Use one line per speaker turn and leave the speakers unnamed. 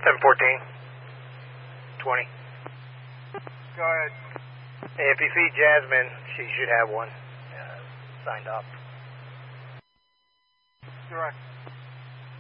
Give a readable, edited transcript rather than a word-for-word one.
1014. 20.
Go ahead.
Hey, if you see Jasmine, she should have one signed up.
Direct.